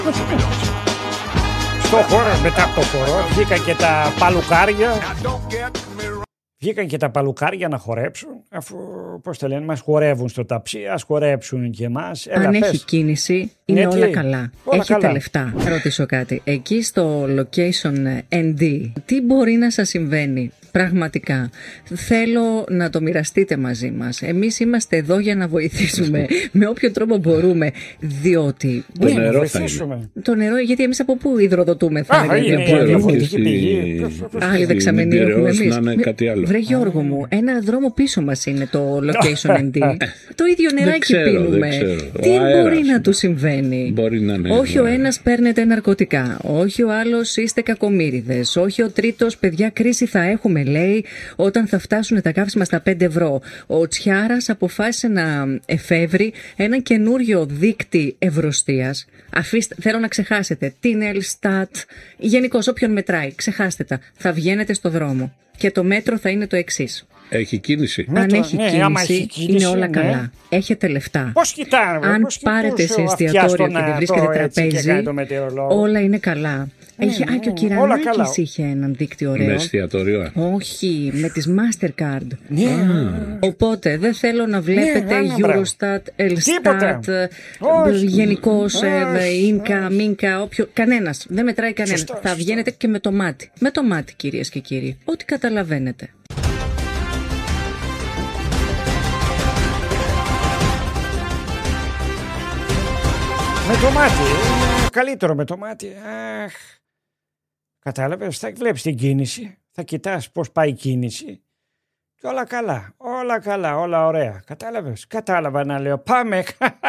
Στο χώρο, μετά από το χώρο, βγήκαν και τα παλουκάρια. Βγήκαν και τα παλουκάρια να χορέψουν, αφού, πώς το λένε, μας χορεύουν στο ταψί, ας χορέψουν και εμάς. Αν έχει κίνηση, είναι όλα καλά. Έχετε λεφτά. Ρωτήσω κάτι. Εκεί στο location ND, τι μπορεί να σας συμβαίνει? Πραγματικά. Θέλω να το μοιραστείτε μαζί μας. Εμείς είμαστε εδώ για να βοηθήσουμε με όποιο τρόπο μπορούμε. Διότι. Το νερό θα είναι. Το νερό, γιατί εμείς από πού υδροδοτούμε, θα είναι. Άλλη δεξαμενή έχουμε εμείς. Βρε Γιώργο μου, ένα δρόμο πίσω μας είναι το location ND. Το ίδιο νεράκι πίνουμε. Τι μπορεί να του συμβαίνει? Όχι ο ένας παίρνετε ναρκωτικά. Όχι ο άλλος είστε κακομοίριδες. Όχι ο τρίτος, παιδιά, κρίση θα έχουμε, λέει, όταν θα φτάσουν τα καύσιμα στα 5 ευρώ. Ο Τσιάρας αποφάσισε να εφεύρει ένα καινούριο δίκτυ ευρωστίας. Θέλω να ξεχάσετε την Ελστάτ, γενικώς όποιον μετράει, ξεχάστε τα. Θα βγαίνετε στο δρόμο και το μέτρο θα είναι το εξής. Έχει κίνηση. Αν έχει κίνηση, είναι όλα καλά. Έχετε λεφτά. Πώς κοιτάνε, αν πάρετε σε εστιατόριο και δεν βρίσκετε τραπέζι, όλα είναι καλά. Και ο Κυρανάκης είχε έναν δίκτυο ωραίο. Με εστιατόριο. Όχι, με τις Mastercard. Οπότε δεν θέλω να βλέπετε Eurostat, Elstat, γενικώς Ίνκα, Μίνκα, κανένας. Δεν μετράει κανένας. Θα βγαίνετε και με το μάτι. Με το μάτι, κυρίες και κύριοι. Ό,τι καταλαβαίνετε. Με το μάτι. Καλύτερο με το μάτι. Αχ. Κατάλαβες, θα βλέπεις την κίνηση, θα κοιτάς πώς πάει η κίνηση και όλα καλά, όλα καλά, όλα ωραία. Κατάλαβες, κατάλαβα να λέω πάμε.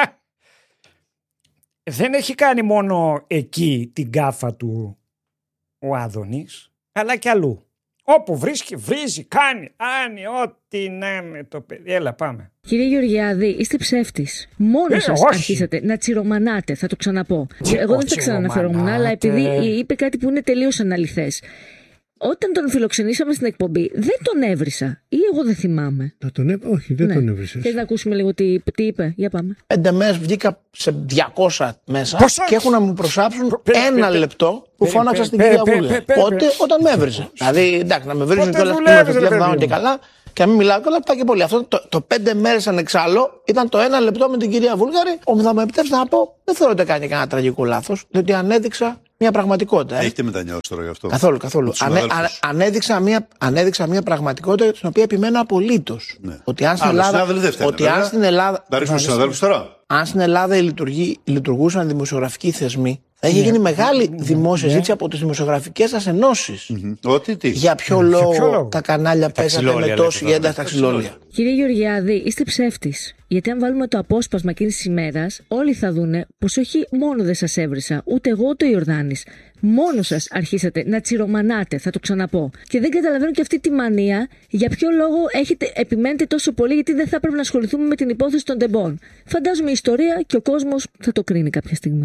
Δεν έχει κάνει μόνο εκεί την γκάφα του ο Άδωνης, αλλά και αλλού. Όπου βρίσκει, βρίζει, κάνει, ό,τι να είναι το παιδί. Έλα, πάμε. Κύριε Γεωργιάδη, είστε ψεύτης. Μόνος σας αρχίσατε να τσιρομανάτε, θα το ξαναπώ. Εγώ δεν θα ξαναναφερόμουν, αλλά επειδή είπε κάτι που είναι τελείως αναλυθές. Όταν τον φιλοξενήσαμε στην εκπομπή, δεν τον έβρισα. Ή εγώ δεν θυμάμαι. Όχι, δεν τον έβρισα. Θες να ακούσουμε λίγο τι είπε? Για πάμε. 5 μέρες βγήκα σε 200 μέσα και έχουν να μου προσάψουν ένα λεπτό που φώναξα στην κυρία Βούλγαρη. Πότε? Όταν με έβριζε. Δηλαδή, εντάξει, να με βρίζουν κιόλας και καλά και να μην μιλάω κιόλας, αυτά και πολύ. Αυτό το 5 μέρες ανεξάλλο ήταν το ένα λεπτό με την κυρία Βούλγαρη, όπου θα μου επιτρέψει να πω, δεν θεωρώ ότι κάνει κανένα τραγικό λάθος, διότι ανέδειξα μια πραγματικότητα. Έχετε μετανιώσει τώρα γι' αυτό? Καθόλου. Ανέδειξα μια πραγματικότητα στην οποία επιμένω απολύτως. Ναι. Ότι αν στην Ελλάδα. Θα ρίξουμε στους συναδέλφους τώρα. Αν στην Ελλάδα λειτουργούσαν δημοσιογραφικοί θεσμοί, θα είχε γίνει μεγάλη δημόσια ζήτηση από τις δημοσιογραφικές σας ενώσεις. Ότι τι? Για ποιο λόγο τα κανάλια πέσανε με τόση ένταση στα ξυλόλια. Κύριε Γεωργιάδη, είστε ψεύτης. Γιατί αν βάλουμε το απόσπασμα εκείνης της ημέρας, όλοι θα δούνε πως όχι μόνο δεν σας έβρισα, ούτε εγώ ούτε ο Ιορδάνης. Μόνος σας αρχίσατε να τσιρομανάτε, θα το ξαναπώ. Και δεν καταλαβαίνω και αυτή τη μανία, για ποιο λόγο επιμένετε τόσο πολύ, γιατί δεν θα έπρεπε να ασχοληθούμε με την υπόθεση των τεμπών. Φαντάζομαι η ιστορία και ο κόσμος θα το κρίνει κάποια στιγμή.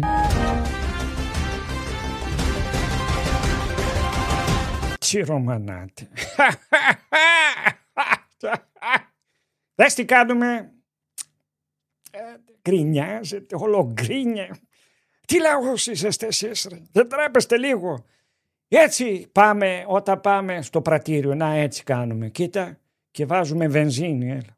Τσιρομανάτε. Δες τι κάνουμε. Γκρινιάζετε, γκρίνια. Τι λαός είσαστε εσείς, ρε? Δεν τρέπεστε λίγο? Έτσι πάμε όταν πάμε στο πρατήριο. Να, έτσι κάνουμε. Κοίτα, και βάζουμε βενζίνη. Έλα.